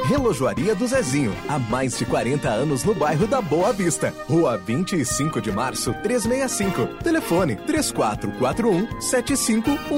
Relojoaria do Zezinho, há mais de 40 anos no bairro da Boa Vista. Rua 25 de Março, 365. Telefone 3441 75